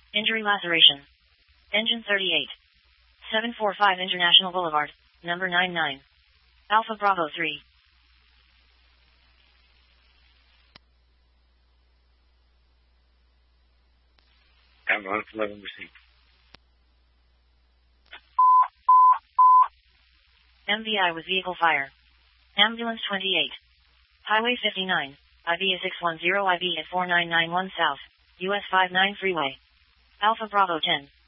Injury laceration. Engine 38. 745 International Boulevard, number 99. Alpha Bravo 3. Ambulance 11 received. MVI with vehicle fire. Ambulance 28. Highway 59, IB at 610 IB at 4991 South, US 59 Freeway. Alpha Bravo 10.